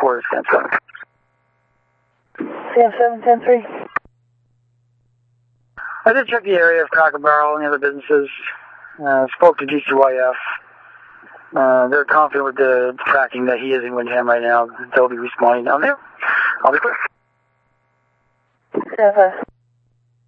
4 Sam 7. Sam 7, 10-3. I did check the area of Cracker Barrel and the other businesses. Spoke to GCYF. They're confident with the tracking that he is in Windham right now. They'll be responding down there. I'll be quick. 7.